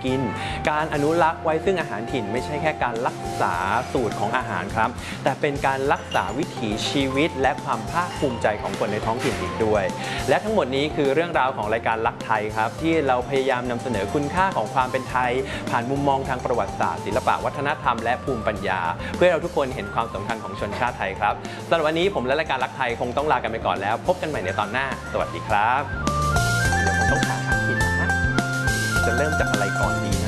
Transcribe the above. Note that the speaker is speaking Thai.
กินการอนุรักษ์ไว้ซึ่งอาหารถิ่นไม่ใช่แค่การรักษาสูตรของอาหารครับแต่เป็นการรักษาวิถีชีวิตและความภาคภูมิใจของคนในท้องถิ่นอีกด้วยและทั้งหมดนี้คือเรื่องราวของรายการรักไทยครับที่เราพยายามนำเสนอคุณค่าของความเป็นไทยผ่านมุมมองทางประวัติศาสตร์ศิลปะวัฒนธรรมและภูมิปัญญาเพื่อเราทุกคนเห็นความสำคัญของชนชาติไทยครับสำหรับวันนี้ผมและรายการรักไทยคงต้องลากันไปก่อนแล้วพบกันใหม่ในตอนหน้าสวัสดีครับเดี๋ยวผมต้องหาทางกินนะฮะจะเริ่มจากอะไรก่อนดีนะ